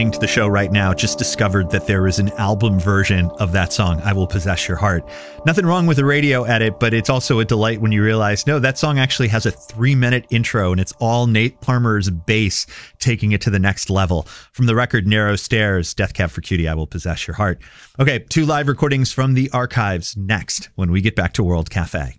To the show right now, just discovered that there is an album version of that song, I Will Possess Your Heart. Nothing wrong with the radio edit, but it's also a delight when you realize, no, that song actually has a 3-minute intro and it's all Nate Palmer's bass taking it to the next level. From the record Narrow Stairs, Death Cab for Cutie, I Will Possess Your Heart. Okay, 2 live recordings from the archives next when we get back to World Cafe.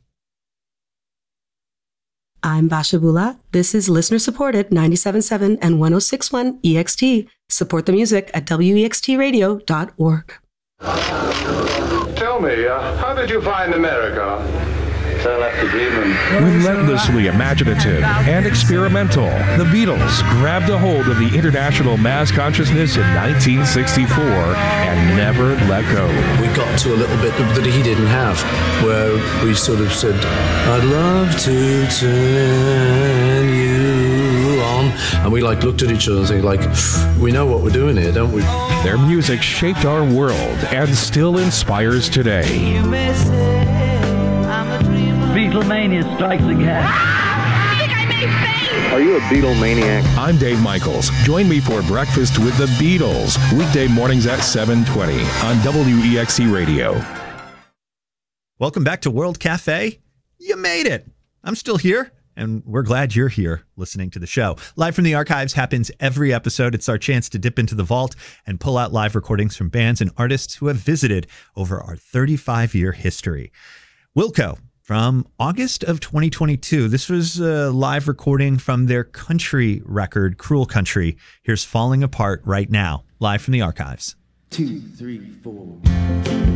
I'm Basha Bula. This is listener-supported 97.7 and 106.1 EXT. Support the music at wextradio.org. Tell me, how did you find America? I left the demon. Relentlessly imaginative and experimental, the Beatles grabbed a hold of the international mass consciousness in 1964 and never let go. We got to a little bit that he didn't have, where we sort of said, I'd love to turn you on. And we looked at each other and said, we know what we're doing here, don't we? Their music shaped our world and still inspires today. You may say I'm a dreamer. Beatlemania strikes again. I think I may faint. Are you a Beatle maniac? I'm Dave Michaels. Join me for Breakfast with the Beatles, weekday mornings at 7:20 on WEXC Radio. Welcome back to World Cafe. You made it. I'm still here, and we're glad you're here listening to the show. Live from the Archives happens every episode. It's our chance to dip into the vault and pull out live recordings from bands and artists who have visited over our 35-year history. Wilco, from August of 2022. This was a live recording from their country record, Cruel Country. Here's Falling Apart right now, live from the Archives. 2, 3, 4.